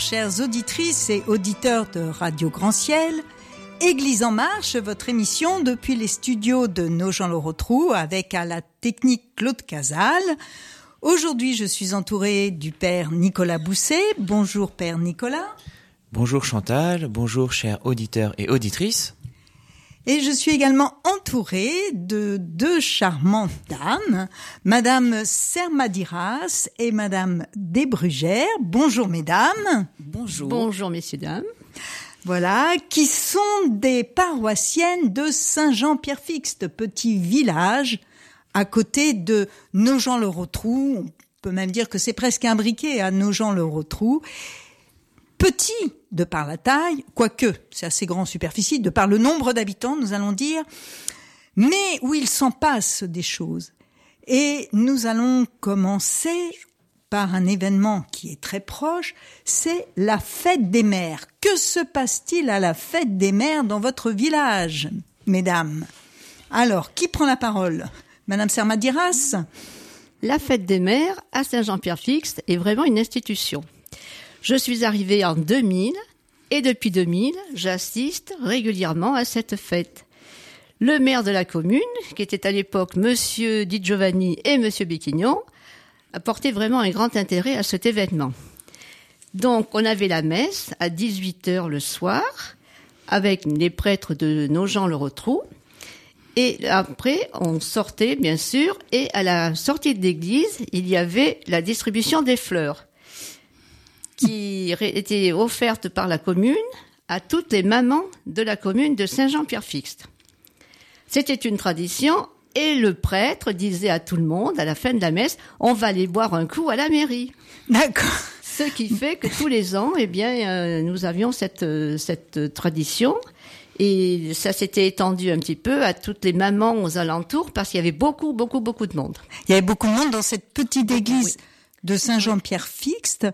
chères auditrices et auditeurs de Radio Grand Ciel. Église en marche, votre émission depuis les studios de Nogent-le-Rotrou avec à la technique Claude Casal. Aujourd'hui, je suis entourée du père Nicolas Bousset. Bonjour père Nicolas. Bonjour Chantal, bonjour chers auditeurs et auditrices. Et je suis également entourée de deux charmantes dames, Madame Sermadiras et Madame Desbrugères. Bonjour mesdames. Bonjour. Bonjour messieurs, dames. Voilà, qui sont des paroissiennes de Saint-Jean-Pierre-Fixte, petit village à côté de Nogent-le-Rotrou. On peut même dire que c'est presque imbriqué à Nogent-le-Rotrou. Petit de par la taille, quoique c'est assez grand en superficie, de par le nombre d'habitants, nous allons dire, mais où il s'en passe des choses. Et nous allons commencer par un événement qui est très proche, c'est la fête des mères. Que se passe-t-il à la fête des mères dans votre village, mesdames? Alors, qui prend la parole? Madame Sermadiras? La fête des mères à Saint-Jean-Pierre-Fixte est vraiment une institution. Je suis arrivée en 2000 et depuis 2000, j'assiste régulièrement à cette fête. Le maire de la commune, qui était à l'époque Monsieur Di Giovanni et Monsieur Béquignon, a porté vraiment un grand intérêt à cet événement. Donc, on avait la messe à 18h le soir avec les prêtres de Nogent-le-Rotrou. Et après, on sortait, bien sûr, et à la sortie de l'église, il y avait la distribution des fleurs qui était offerte par la commune à toutes les mamans de la commune de Saint-Jean-Pierre-Fixte. C'était une tradition et le prêtre disait à tout le monde, à la fin de la messe, on va aller boire un coup à la mairie. D'accord. Ce qui fait que tous les ans, eh bien, nous avions cette tradition. Et ça s'était étendu un petit peu à toutes les mamans aux alentours parce qu'il y avait beaucoup de monde. Il y avait beaucoup de monde dans cette petite église de Saint-Jean-Pierre-Fixte.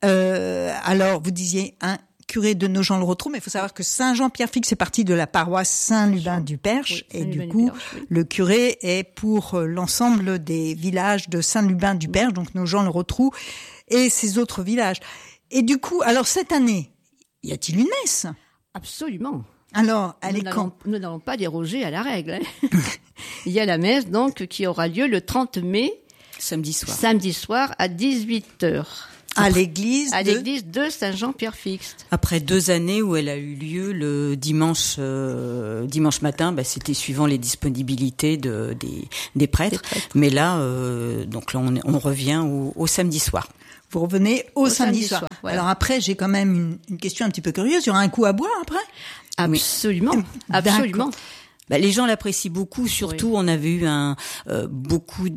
Alors, vous disiez un curé de Nogent-le-Rotrou, mais il faut savoir que Saint-Jean-Pierre-Fixte est parti de la paroisse Saint-Lubin-du-Perche. Oui, et du coup, le curé est pour l'ensemble des villages de Saint-Lubin-du-Perche, donc Nogent-le-Rotrou et ces autres villages. Et du coup, alors cette année, y a-t-il une messe? Absolument. Alors, elle est quand? Nous n'allons pas déroger à la règle. Hein. Il y a la messe donc qui aura lieu le 30 mai, samedi soir à 18h. À l'église de Saint-Jean-Pierre-Fixte. Après 2 années où elle a eu lieu le dimanche matin, c'était suivant les disponibilités des prêtres. Mais là, donc là, on revient au samedi soir. Vous revenez au samedi soir. Voilà. Alors après, j'ai quand même une question un petit peu curieuse. Il y aura un coup à boire après? Absolument, absolument. Les gens l'apprécient beaucoup, surtout on avait eu beaucoup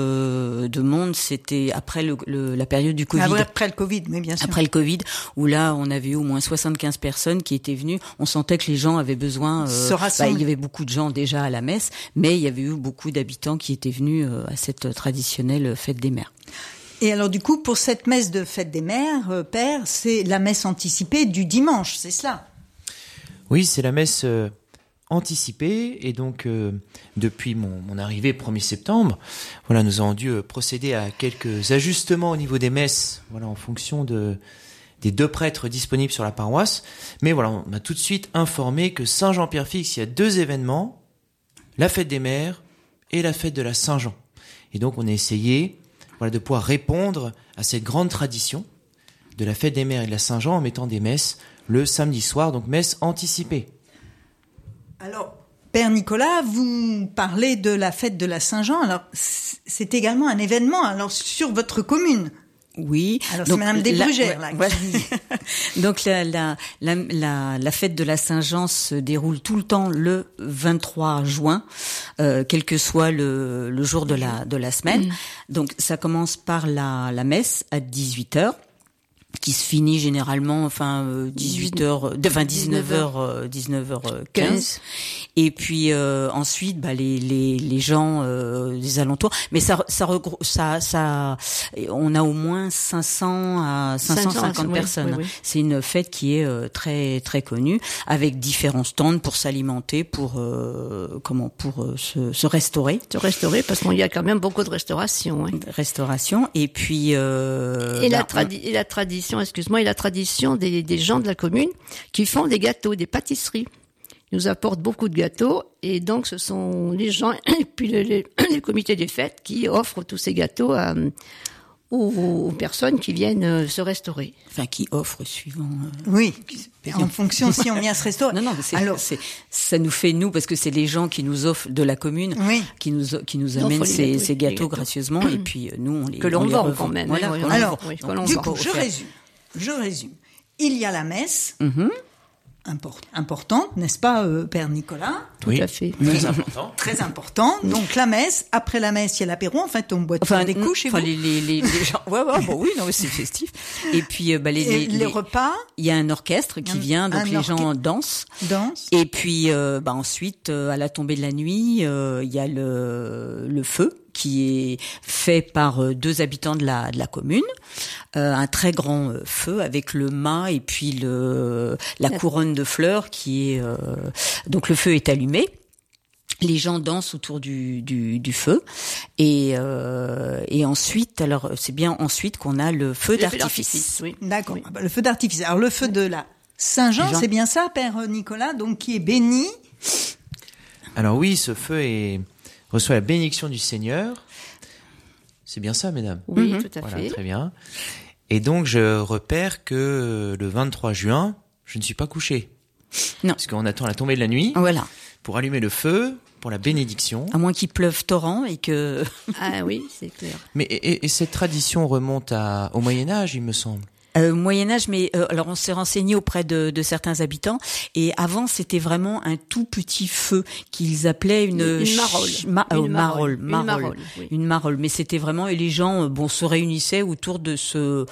de monde, c'était après la période du Covid. Après le Covid, mais bien sûr. Après le Covid, où là on avait eu au moins 75 personnes qui étaient venues, on sentait que les gens avaient besoin, se rassembler. Il y avait beaucoup de gens déjà à la messe, mais il y avait eu beaucoup d'habitants qui étaient venus à cette traditionnelle fête des mères. Et alors du coup, pour cette messe de fête des mères, père, c'est la messe anticipée du dimanche, c'est cela? Oui, c'est la messe anticipée et donc depuis mon arrivée 1er septembre, voilà, nous avons dû procéder à quelques ajustements au niveau des messes, voilà, en fonction des 2 prêtres disponibles sur la paroisse. Mais voilà, on m'a tout de suite informé que Saint-Jean-Pierre-Fixte, il y a 2 événements, la fête des mères et la fête de la Saint-Jean. Et donc on a essayé, voilà, de pouvoir répondre à cette grande tradition de la fête des mères et de la Saint-Jean en mettant des messes le samedi soir, donc messe anticipée. Alors, père Nicolas, vous parlez de la fête de la Saint-Jean. Alors, c'est également un événement sur votre commune. Oui. Alors, c'est Madame Desbrugères, là. Voilà. Donc, la fête de la Saint-Jean se déroule tout le temps le 23 juin, quel que soit le jour de la semaine. Donc, ça commence par la messe à 18h. Qui se finit généralement 19h15 et puis ensuite les gens des alentours, mais ça on a au moins 500 à 550 personnes. Oui. C'est une fête qui est très très connue avec différents stands pour s'alimenter, pour se restaurer parce qu'il y a quand même beaucoup de restauration. Restauration et puis la tradition tradition, excuse-moi, et la tradition des gens de la commune qui font des gâteaux, des pâtisseries. Ils nous apportent beaucoup de gâteaux et donc ce sont les gens et puis les comités des fêtes qui offrent tous ces gâteaux aux personnes qui viennent se restaurer. Enfin, qui offrent suivant. Oui, en fonction si on vient se restaurer. Non, ça nous fait nous parce que c'est les gens qui nous offrent de la commune, qui nous amènent ces gâteaux gracieusement et puis nous on l'on les vend revend. quand même. Voilà. Oui, Alors, du coup, faut je résume. Il y a la messe. Importante, n'est-ce pas, Père Nicolas? Tout à fait. Très important. Très important. Donc la messe, après la messe, il y a l'apéro. En fait, on boit des coups chez vous. Les gens. Oui, non, mais c'est festif. Et puis les repas. Il y a un orchestre qui vient, donc les gens dansent. Et puis ensuite, à la tombée de la nuit, il y a le feu qui est fait par 2 habitants de la commune, un très grand feu avec le mât et puis la couronne de fleurs qui est donc le feu est allumé. Les gens dansent autour du feu et ensuite, alors c'est bien ensuite qu'on a le feu d'artifice. Oui. D'accord. Oui. Le feu d'artifice. Alors le feu de la Saint-Jean, c'est bien ça, Père Nicolas, donc qui est béni. Alors oui, ce feu reçoit la bénédiction du Seigneur. C'est bien ça, mesdames? Oui, tout à fait. Très bien. Et donc, je repère que le 23 juin, je ne suis pas couché. Non. Parce qu'on attend la tombée de la nuit. Voilà. Pour allumer le feu, pour la bénédiction. À moins qu'il pleuve torrent et que... Ah oui, c'est clair. Mais et cette tradition remonte au Moyen-Âge, il me semble. Moyen-Âge, mais alors on s'est renseigné auprès de certains habitants et avant c'était vraiment un tout petit feu qu'ils appelaient une marole. Une marole, mais c'était vraiment et les gens se réunissaient autour de ce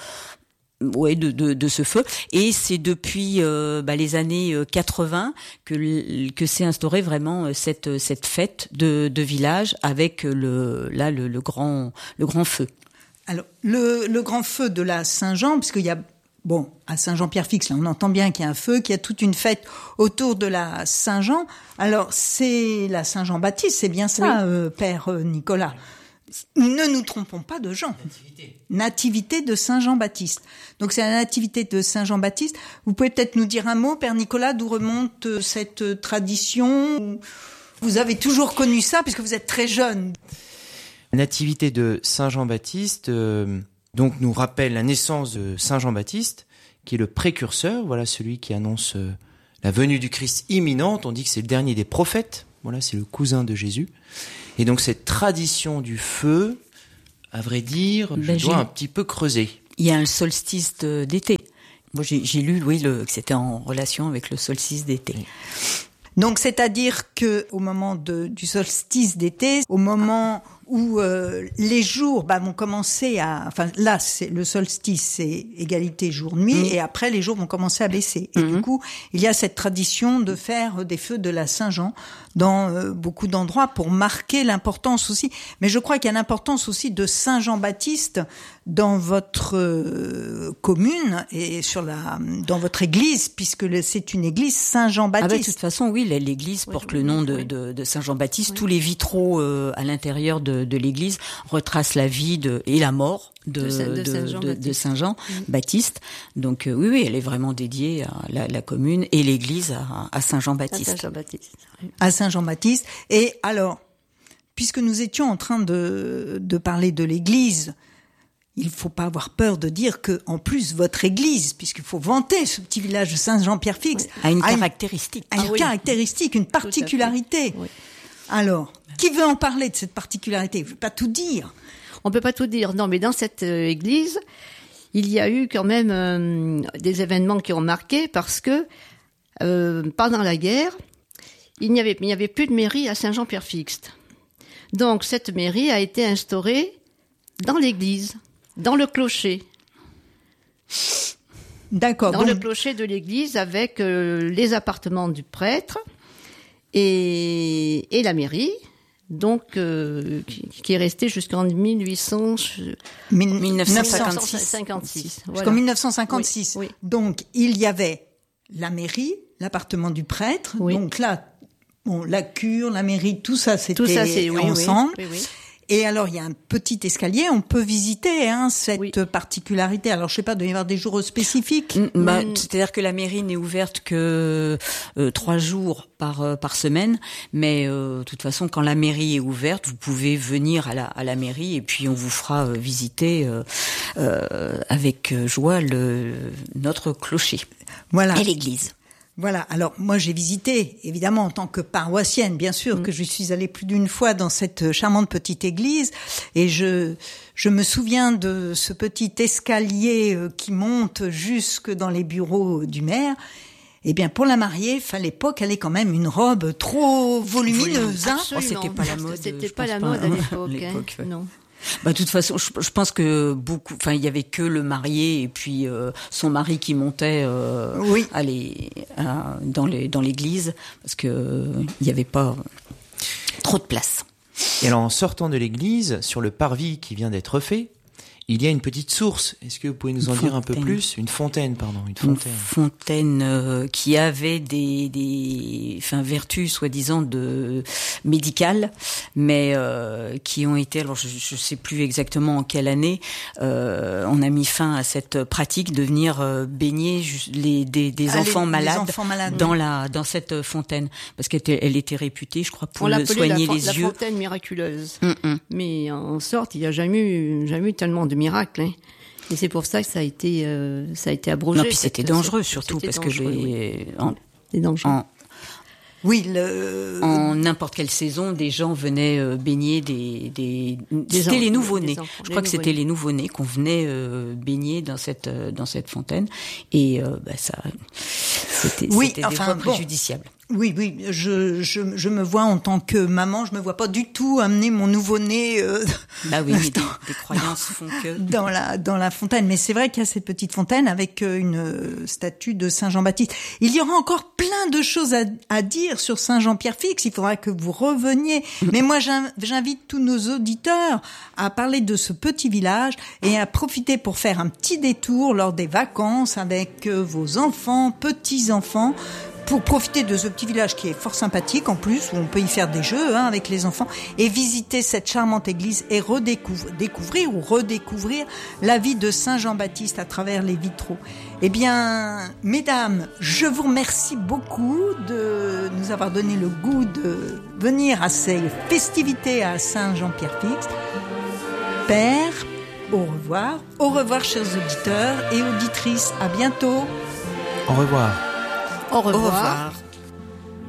feu et c'est depuis les années 80 que s'est instauré vraiment cette fête de village avec le grand feu. Alors, le grand feu de la Saint-Jean, parce qu'il y a, à Saint-Jean-Pierre-Fixe, là, on entend bien qu'il y a un feu, qu'il y a toute une fête autour de la Saint-Jean. Alors, c'est la Saint-Jean-Baptiste, c'est bien ça, oui. Père Nicolas. Ne nous trompons pas de Jean. Nativité de Saint-Jean-Baptiste. Donc, c'est la nativité de Saint-Jean-Baptiste. Vous pouvez peut-être nous dire un mot, Père Nicolas, d'où remonte cette tradition? Vous avez toujours connu ça, puisque vous êtes très jeune. La nativité de Saint Jean-Baptiste donc nous rappelle la naissance de Saint Jean-Baptiste, qui est le précurseur, voilà celui qui annonce la venue du Christ imminente. On dit que c'est le dernier des prophètes, voilà, c'est le cousin de Jésus. Et donc cette tradition du feu, à vrai dire, je dois un petit peu creuser. Il y a un solstice d'été. Moi j'ai lu que c'était en relation avec le solstice d'été. Oui. Donc c'est-à-dire que au moment du solstice d'été, au moment où les jours vont commencer là c'est le solstice, c'est égalité jour-nuit et après les jours vont commencer à baisser. Et du coup, il y a cette tradition de faire des feux de la Saint-Jean dans beaucoup d'endroits pour marquer l'importance aussi. Mais je crois qu'il y a l'importance aussi de Saint Jean-Baptiste dans votre commune et dans votre église, puisque c'est une église Saint-Jean-Baptiste. De toute façon, oui, l'église porte le nom de Saint-Jean-Baptiste. Oui. Tous les vitraux à l'intérieur de l'église retracent la vie et la mort de Saint-Jean-Baptiste. Donc oui, elle est vraiment dédiée à la commune et l'église à Saint-Jean-Baptiste. À Saint-Jean-Baptiste. À Saint-Jean-Baptiste. Et alors, puisque nous étions en train de parler de l'église, il ne faut pas avoir peur de dire que, en plus, votre église, puisqu'il faut vanter ce petit village de Saint-Jean-Pierre-Fixe, a une caractéristique. Caractéristique, une particularité. Oui. Alors, qui veut en parler de cette particularité? Je ne veux pas tout dire. On ne peut pas tout dire, non, mais dans cette église, il y a eu quand même des événements qui ont marqué parce que pendant la guerre, il n'y avait plus de mairie à Saint-Jean-Pierre-Fixe. Donc cette mairie a été instaurée dans l'église, dans le clocher. D'accord. Dans le clocher de l'église avec les appartements du prêtre et la mairie. Donc, qui est resté jusqu'en 1956. Voilà. Jusqu'en 1956. Oui. Donc, il y avait la mairie, l'appartement du prêtre. Oui. Donc là, la cure, la mairie, tout ça, c'était ensemble. Oui. Et alors, il y a un petit escalier, on peut visiter cette particularité. Alors, je sais pas, il doit y avoir des jours spécifiques. C'est-à-dire que la mairie n'est ouverte que 3 jours par semaine, mais de toute façon, quand la mairie est ouverte, vous pouvez venir à la mairie et puis on vous fera visiter avec joie notre clocher et l'église. Voilà. Alors moi j'ai visité, évidemment en tant que paroissienne, bien sûr que je suis allée plus d'une fois dans cette charmante petite église, et je me souviens de ce petit escalier qui monte jusque dans les bureaux du maire. Eh bien, pour la mariée, fallait pas qu'elle ait quand même une robe trop volumineuse. C'était pas la mode. C'était pas la mode à l'époque. Non. De toute façon, je pense que il y avait que le marié et puis son mari qui montait dans l'église parce que il y avait pas trop de place. Et alors, en sortant de l'église, sur le parvis qui vient d'être fait, il y a une petite source. Est-ce que vous pouvez nous en dire un peu plus ? Une fontaine. Une fontaine qui avait des vertus soi-disant médicales, mais qui ont été, alors je sais plus exactement en quelle année, on a mis fin à cette pratique de venir baigner des enfants malades dans cette fontaine, parce qu'elle était réputée, je crois, pour soigner les yeux. La fontaine miraculeuse. Mais en sorte, il n'y a jamais eu tellement de miracles. Et c'est pour ça que ça a été abrogé. Non, puis c'était dangereux surtout parce que c'est dangereux. En n'importe quelle saison, des gens venaient baigner c'était les nouveau-nés. Je crois que c'était les nouveau-nés qu'on venait baigner dans cette fontaine, et c'était des fois préjudiciable. Oui, je me vois en tant que maman, je me vois pas du tout amener mon nouveau-né mais des croyances font que dans la fontaine. Mais c'est vrai qu'il y a cette petite fontaine avec une statue de Saint Jean-Baptiste. Il y aura encore plein de choses à dire sur Saint Jean-Pierre-Fix. Il faudra que vous reveniez. Mais moi, j'invite tous nos auditeurs à parler de ce petit village et à profiter pour faire un petit détour lors des vacances avec vos enfants, petits-enfants, pour profiter de ce petit village qui est fort sympathique en plus, où on peut y faire des jeux avec les enfants, et visiter cette charmante église et découvrir ou redécouvrir la vie de Saint Jean-Baptiste à travers les vitraux. Eh bien, mesdames, je vous remercie beaucoup de nous avoir donné le goût de venir à ces festivités à Saint Jean-Pierre-Fix. Père, au revoir. Au revoir, chers auditeurs et auditrices. À bientôt. Au revoir. Au revoir. Au revoir.